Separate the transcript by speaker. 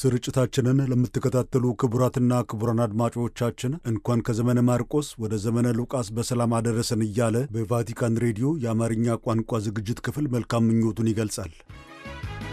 Speaker 1: ስርጭታችንን ለምትከታተሉ ክቡራትና ክቡራን አድማጮቻችን እንኳን ከዘመነ ማርቆስ ወደ ዘመነ ሉቃስ በሰላም አደረሰን እያለ በቫቲካን ሬዲዮ የአማርኛ ቋንቋ ዝግጅት ክፍል መልካም ምኞቱን ይገልጻል።